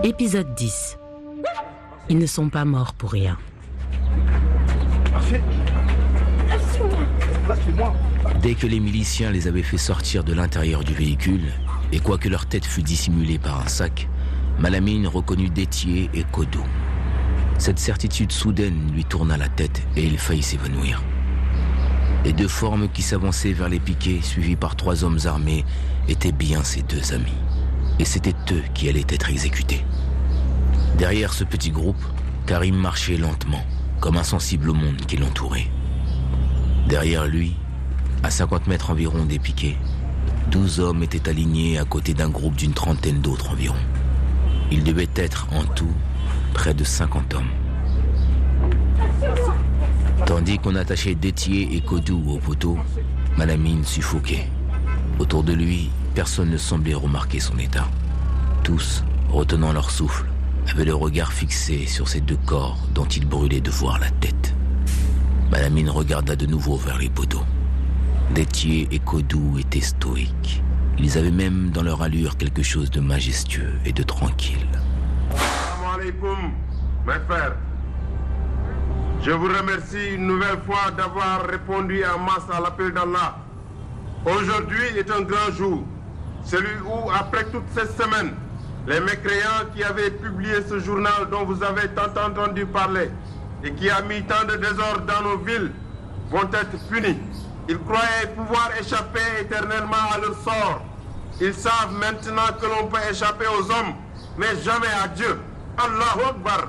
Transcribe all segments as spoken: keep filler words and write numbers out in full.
Épisode dix. Ils ne sont pas morts pour rien. Dès que les miliciens les avaient fait sortir de l'intérieur du véhicule, et quoique leur tête fût dissimulée par un sac, Malamine reconnut Détier et Kodou. Cette certitude soudaine lui tourna la tête et il faillit s'évanouir. Les deux formes qui s'avançaient vers les piquets, suivis par trois hommes armés, étaient bien ses deux amis. Et c'était eux qui allaient être exécutés. Derrière ce petit groupe, Karim marchait lentement, comme insensible au monde qui l'entourait. Derrière lui, à cinquante mètres environ des piquets, douze hommes étaient alignés à côté d'un groupe d'une trentaine d'autres environ. Il devait être en tout près de cinquante hommes. Tandis qu'on attachait Détier et Kodou au poteau, Malamine suffoquait. Autour de lui, personne ne semblait remarquer son état. Tous, retenant leur souffle, avaient le regard fixé sur ces deux corps dont il brûlait de voir la tête. Malamine regarda de nouveau vers les poteaux. Détier et Kodou étaient stoïques. Ils avaient même dans leur allure quelque chose de majestueux et de tranquille. Assalamu alaikum, mes frères. Je vous remercie une nouvelle fois d'avoir répondu en masse à l'appel d'Allah. Aujourd'hui est un grand jour, celui où, après toutes ces semaines, les mécréants qui avaient publié ce journal dont vous avez tant entendu parler et qui a mis tant de désordre dans nos villes vont être punis. Ils croyaient pouvoir échapper éternellement à leur sort. Ils savent maintenant que l'on peut échapper aux hommes, mais jamais à Dieu. Allahu Akbar.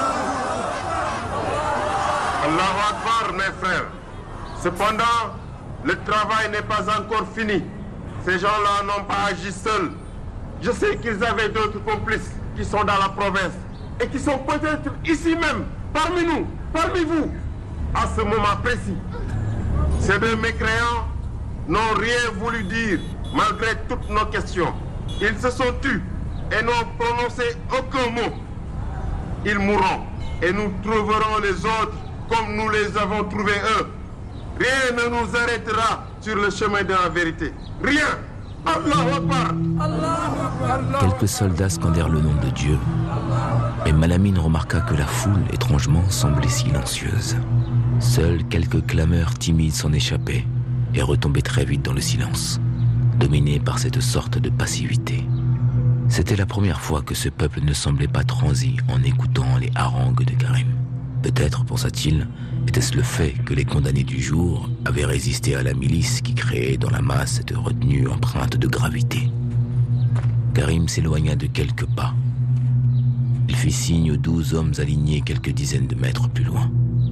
Allahu Akbar, mes frères. Cependant, le travail n'est pas encore fini. Ces gens-là n'ont pas agi seuls. Je sais qu'ils avaient d'autres complices qui sont dans la province et qui sont peut-être ici même, parmi nous, parmi vous, à ce moment précis. Ces deux mécréants n'ont rien voulu dire malgré toutes nos questions. Ils se sont tus et n'ont prononcé aucun mot. Ils mourront et nous trouverons les autres comme nous les avons trouvés eux. Rien ne nous arrêtera sur le chemin de la vérité. Rien. Allahu Akbar. Quelques soldats scandèrent le nom de Dieu, mais Malamine remarqua que la foule, étrangement, semblait silencieuse. Seules quelques clameurs timides s'en échappaient et retombaient très vite dans le silence, dominées par cette sorte de passivité. C'était la première fois que ce peuple ne semblait pas transi en écoutant les harangues de Karim. Peut-être, pensa-t-il, était-ce le fait que les condamnés du jour avaient résisté à la milice qui créait dans la masse cette retenue empreinte de gravité. Karim s'éloigna de quelques pas. Il fit signe aux douze hommes alignés quelques dizaines de mètres plus loin.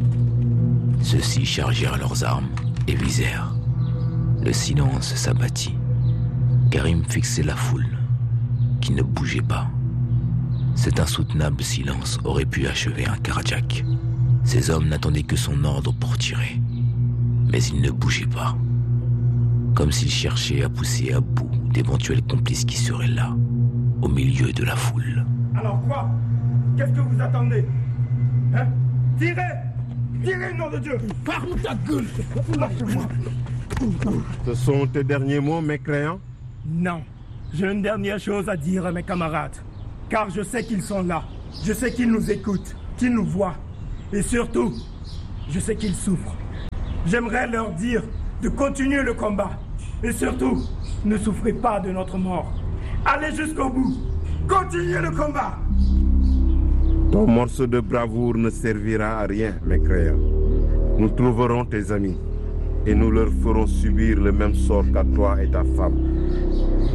Ceux-ci chargèrent leurs armes et visèrent. Le silence s'abattit. Karim fixait la foule, qui ne bougeait pas. Cet insoutenable silence aurait pu achever un cardiaque. Ces hommes n'attendaient que son ordre pour tirer. Mais ils ne bougeaient pas. Comme s'ils cherchaient à pousser à bout d'éventuels complices qui seraient là, au milieu de la foule. Alors quoi? Qu'est-ce que vous attendez? Hein? Tirez! Tirez, nom de Dieu! Ferme ta gueule! Lâchez-moi! Ce sont tes derniers mots, mécréants? Non. J'ai une dernière chose à dire à mes camarades. Car je sais qu'ils sont là. Je sais qu'ils nous écoutent, qu'ils nous voient. Et surtout, je sais qu'ils souffrent. J'aimerais leur dire de continuer le combat. Et surtout, ne souffrez pas de notre mort. Allez jusqu'au bout. Continuez le combat. Ton morceau de bravoure ne servira à rien, mécréant. Nous trouverons tes amis et nous leur ferons subir le même sort qu'à toi et ta femme.